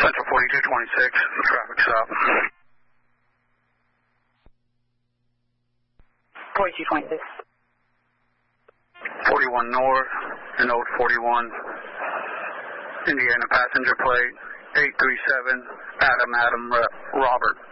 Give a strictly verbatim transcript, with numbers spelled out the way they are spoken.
Central forty-two twenty-six, traffic stop. forty-two twenty-six. forty-one North, and Old forty-one, Indiana passenger plate, eight three seven, Adam Adam Robert.